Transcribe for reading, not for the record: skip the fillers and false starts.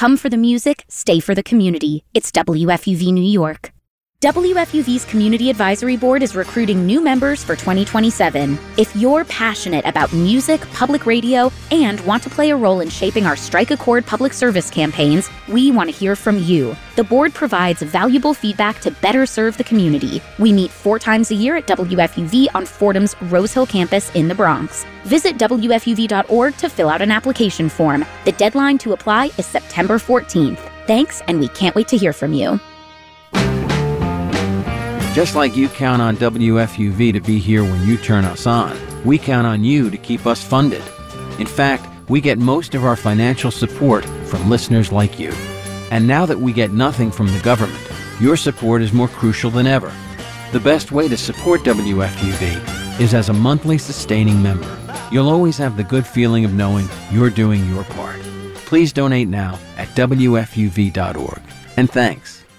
Come for the music, stay for the community. It's WFUV New York. WFUV's Community Advisory Board is recruiting new members for 2027. If you're passionate about music, public radio, and want to play a role in shaping our Strike a Chord public service campaigns, we want to hear from you. The board provides valuable feedback to better serve the community. We meet 4 times a year at WFUV on Fordham's Rose Hill campus in the Bronx. Visit WFUV.org to fill out an application form. The deadline to apply is September 14th. Thanks, and we can't wait to hear from you. Just like you count on WFUV to be here when you turn us on, we count on you to keep us funded. In fact, we get most of our financial support from listeners like you. And now that we get nothing from the government, your support is more crucial than ever. The best way to support WFUV is as a monthly sustaining member. You'll always have the good feeling of knowing you're doing your part. Please donate now at WFUV.org. And thanks.